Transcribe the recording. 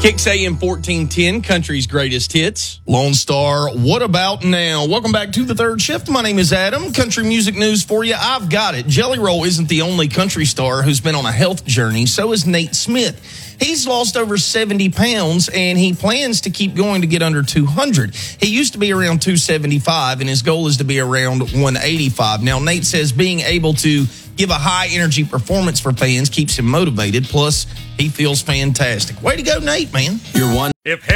Kicks AM 1410, country's greatest hits. Lone Star, what about now? Welcome back to the third shift. My name is Adam. Country music news for you. I've got it. Jelly Roll isn't the only country star who's been on a health journey. So is Nate Smith. He's lost over 70 pounds, and he plans to keep going to get under 200. He used to be around 275, and his goal is to be around 185. Now, Nate says being able to give a high-energy performance for fans keeps him motivated. Plus, he feels fantastic. Way to go, Nate, man. You're one. If